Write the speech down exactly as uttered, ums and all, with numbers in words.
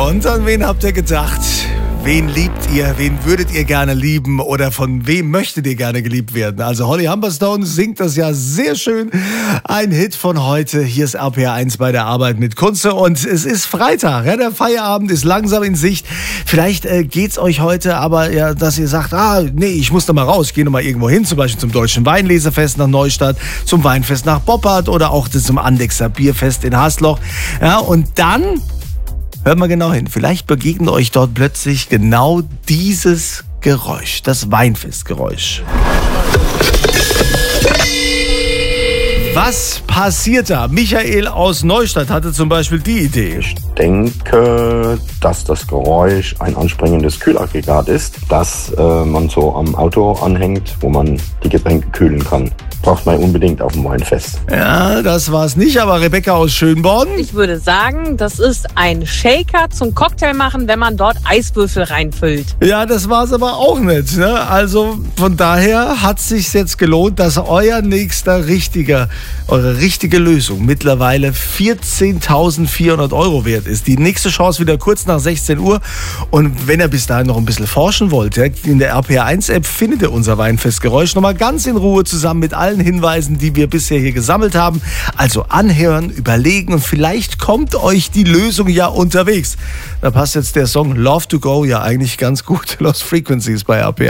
Und an wen habt ihr gedacht? Wen liebt ihr? Wen würdet ihr gerne lieben? Oder von wem möchtet ihr gerne geliebt werden? Also Holly Humberstone singt das ja sehr schön. Ein Hit von heute. Hier ist R P R eins bei der Arbeit mit Kunze. Und es ist Freitag. Ja, der Feierabend ist langsam in Sicht. Vielleicht äh, geht's euch heute aber, ja, dass ihr sagt, ah, nee, ich muss noch mal raus. Ich gehe noch mal irgendwo hin. Zum Beispiel zum Deutschen Weinlesefest nach Neustadt, zum Weinfest nach Boppard oder auch zum Andexer Bierfest in Hasloch. Ja, und dann... Hört mal genau hin. Vielleicht begegnet euch dort plötzlich genau dieses Geräusch, das Weinfestgeräusch. Was passiert da? Michael aus Neustadt hatte zum Beispiel die Idee. Ich denke, dass das Geräusch ein anspringendes Kühlaggregat ist, das äh, man so am Auto anhängt, wo man die Getränke kühlen kann. Braucht man unbedingt auf dem Weinfest. Ja, das war's nicht, aber Rebecca aus Schönborn? Ich würde sagen, das ist ein Shaker zum Cocktail machen, wenn man dort Eiswürfel reinfüllt. Ja, das war's aber auch nicht. Ne? Also von daher hat es sich jetzt gelohnt, dass euer nächster richtiger, eure richtige Lösung mittlerweile vierzehntausendvierhundert Euro wert ist. Die nächste Chance wieder kurz nach sechzehn Uhr. Und wenn ihr bis dahin noch ein bisschen forschen wollt, ja, in der R P R eins App findet ihr unser Weinfestgeräusch nochmal ganz in Ruhe zusammen mit allen Hinweisen, die wir bisher hier gesammelt haben. Also anhören, überlegen und vielleicht kommt euch die Lösung ja unterwegs. Da passt jetzt der Song Love to Go ja eigentlich ganz gut. Lost Frequencies bei R P R.